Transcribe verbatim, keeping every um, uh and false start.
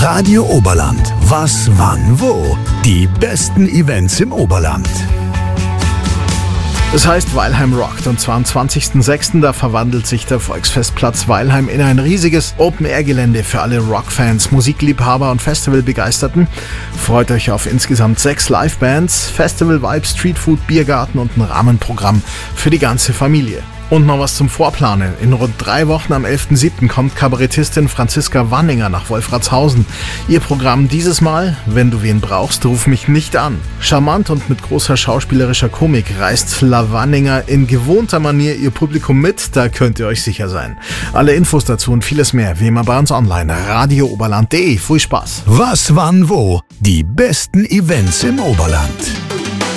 Radio Oberland. Was, wann, wo? Die besten Events im Oberland. Es heißt Weilheim rockt und zwar am zwanzigsten sechsten Da verwandelt sich der Volksfestplatz Weilheim in ein riesiges Open-Air-Gelände für alle Rockfans, Musikliebhaber und Festivalbegeisterten. Freut euch auf insgesamt sechs Livebands, Festival-Vibe, Streetfood, Biergarten und ein Rahmenprogramm für die ganze Familie. Und noch was zum Vorplanen. In rund drei Wochen am elften siebten kommt Kabarettistin Franziska Wanninger nach Wolfratshausen. Ihr Programm dieses Mal: Wenn du wen brauchst, ruf mich nicht an. Charmant und mit großer schauspielerischer Komik reißt La Wanninger in gewohnter Manier ihr Publikum mit, da könnt ihr euch sicher sein. Alle Infos dazu und vieles mehr wie immer bei uns online. radio oberland punkt de. Viel Spaß. Was, wann, wo? Die besten Events im Oberland.